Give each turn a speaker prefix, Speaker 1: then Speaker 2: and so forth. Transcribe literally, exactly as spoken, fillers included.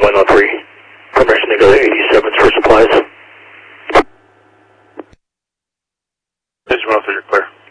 Speaker 1: one oh three. Permission to go to eighty-sevens for supplies.
Speaker 2: Station one oh three, you're clear.